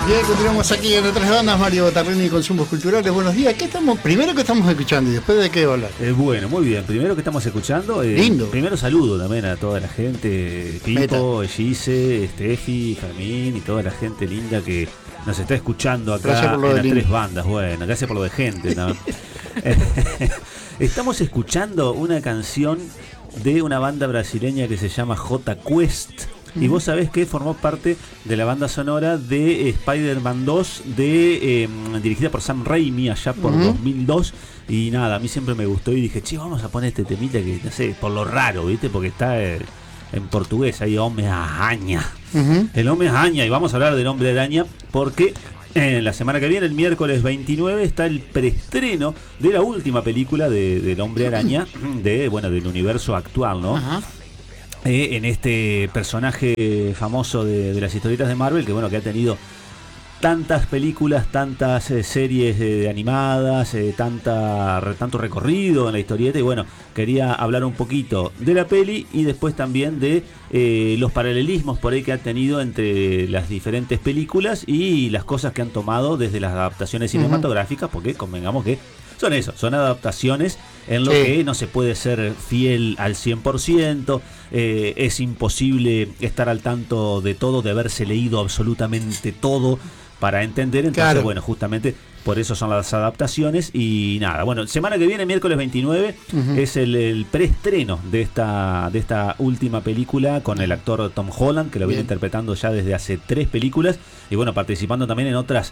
Bien, continuamos aquí en Otras Bandas, Mario Tarrini, Consumos Culturales. Buenos días. ¿Qué estamos? Primero que estamos escuchando y después de qué hablar. Bueno, muy bien. Primero que estamos escuchando. Lindo. Primero saludo también a toda la gente. Pipo, Gise, Steffi, Fermín y toda la gente linda que nos está escuchando acá en las Tres Bandas. Bueno, gracias por lo de gente, ¿no? Estamos escuchando una canción de una banda brasileña que se llama J Quest. Y vos sabés que formó parte de la banda sonora de Spider-Man 2 dirigida por Sam Raimi allá por 2002. Y nada, a mí siempre me gustó y dije, che, vamos a poner este temita que, no sé, por lo raro, ¿viste? Porque está en portugués, ahí Homem-Aranha. El Homem-Aranha, y vamos a hablar del Hombre Araña porque la semana que viene, el miércoles 29, está el preestreno de la última película del Hombre Araña, del universo actual, ¿no? En este personaje famoso de las historietas de Marvel, que ha tenido tantas películas, tantas series animadas, tanto recorrido en la historieta. Y bueno, quería hablar un poquito de la peli y después también de los paralelismos por ahí que ha tenido entre las diferentes películas y las cosas que han tomado desde las adaptaciones cinematográficas, porque convengamos que son adaptaciones en lo que no se puede ser fiel al 100%, es imposible estar al tanto de todo, de haberse leído absolutamente todo para entender. Entonces, claro, justamente por eso son las adaptaciones. Y nada, semana que viene, miércoles 29, es el preestreno de esta última película con el actor Tom Holland, que lo viene interpretando ya desde hace 3 películas y participando también en otros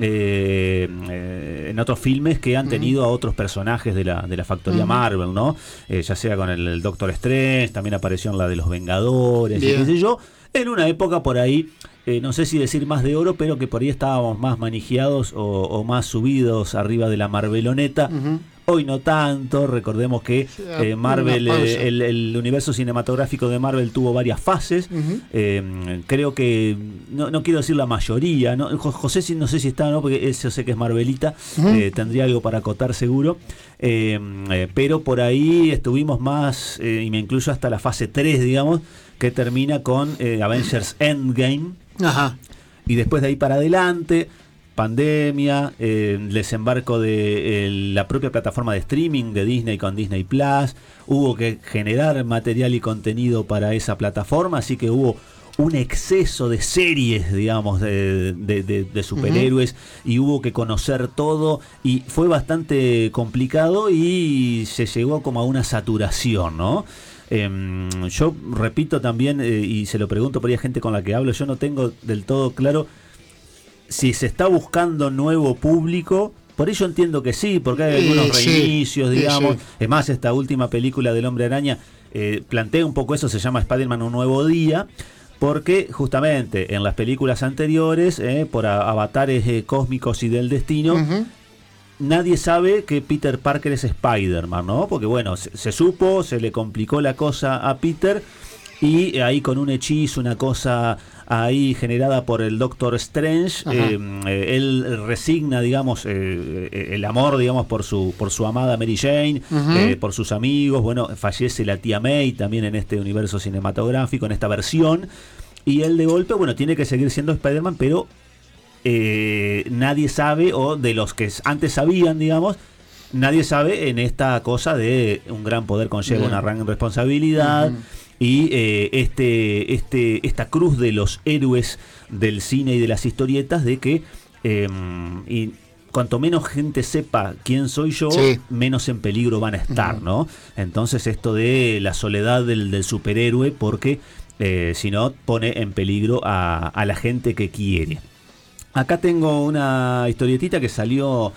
filmes que han tenido a otros personajes de la factoría Marvel, ¿no? Ya sea con el Doctor Strange, también apareció en la de los Vengadores, y qué sé yo, en una época por ahí, no sé si decir más de oro, pero que por ahí estábamos más manijeados o más subidos arriba de la Marveloneta. Hoy no tanto. Recordemos que Marvel, el universo cinematográfico de Marvel tuvo varias fases. Creo que, no quiero decir la mayoría, ¿no? José no sé si está, ¿no? Porque yo sé que es Marvelita, tendría algo para acotar seguro. Pero por ahí estuvimos más, y me incluyo hasta la fase 3, digamos, que termina con Avengers Endgame. Y después de ahí para adelante, pandemia, el desembarco de la propia plataforma de streaming de Disney con Disney Plus. Hubo que generar material y contenido para esa plataforma, así que hubo un exceso de series, digamos, de superhéroes, y hubo que conocer todo y fue bastante complicado y se llegó como a una saturación, ¿no? Yo repito también, y se lo pregunto por ahí a gente con la que hablo, yo no tengo del todo claro si se está buscando nuevo público. Por ello entiendo que sí, porque hay algunos reinicios, digamos. Es más, esta última película del Hombre Araña plantea un poco eso, se llama Spider-Man Un Nuevo Día, porque justamente en las películas anteriores, por avatares cósmicos y del destino, nadie sabe que Peter Parker es Spider-Man, ¿no? Porque se supo, se le complicó la cosa a Peter, y ahí con un hechizo, una cosa ahí generada por el Doctor Strange, él resigna, digamos, el amor, digamos, por su amada Mary Jane, por sus amigos. Fallece la tía May también en este universo cinematográfico, en esta versión, y él de golpe, tiene que seguir siendo Spider-Man, pero nadie sabe, o de los que antes sabían, digamos, nadie sabe en esta cosa de un gran poder conlleva una gran responsabilidad. Y esta cruz de los héroes del cine y de las historietas, de que y cuanto menos gente sepa quién soy yo, menos en peligro van a estar, ¿no? Entonces esto de la soledad del superhéroe, porque si no pone en peligro a la gente que quiere. Acá tengo una historietita que salió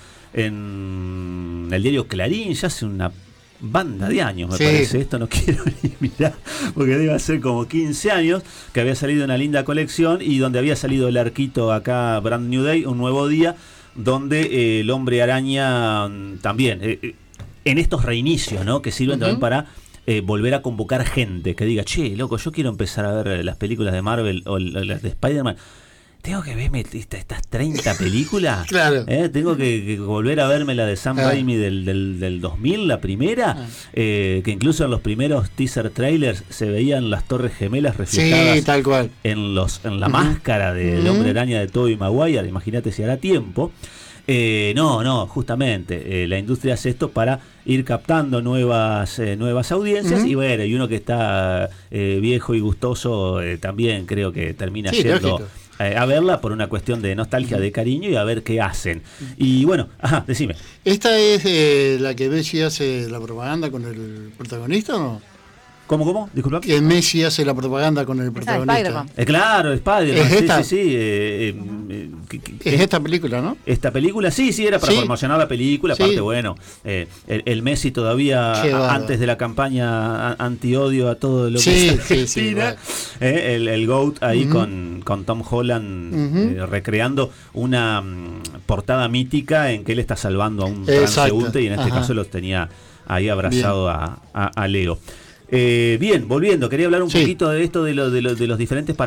en el diario Clarín ya hace una banda de años, me parece. Esto no quiero ni mirar, porque debe ser como 15 años que había salido una linda colección, y donde había salido el arquito acá, Brand New Day, Un Nuevo Día, donde el Hombre Araña también, en estos reinicios, ¿no? Que sirven también para volver a convocar gente que diga, che, loco, yo quiero empezar a ver las películas de Marvel o las de Spider-Man. tengo que verme estas 30 películas. Claro. Tengo que volver a verme la de Sam Raimi del 2000, la primera, que incluso en los primeros teaser trailers se veían las Torres Gemelas reflejadas, sí, tal cual, en la máscara del Hombre Araña de Tobey Maguire. Imagínate si hará tiempo. No, justamente la industria hace esto para ir captando nuevas audiencias, y bueno, y uno que está viejo y gustoso también creo que termina yendo a verla por una cuestión de nostalgia, de cariño, y a ver qué hacen. Y bueno, decime. ¿Esta es la que Messi hace la propaganda con el protagonista o no? ¿Cómo? Disculpa. Que Messi hace la propaganda con el protagonista. Claro, Spider-Man. ¿Es esta? Sí. Es esta película, ¿no? Esta película, sí, era para promocionar la película. Aparte, bueno, el Messi todavía, antes de la campaña anti-odio a todo lo que es Argentina, el GOAT ahí con Tom Holland recreando una portada mítica en que él está salvando a un transeúnte, y en este caso los tenía ahí abrazado a Leo. Bien, volviendo, quería hablar un poquito de esto de los diferentes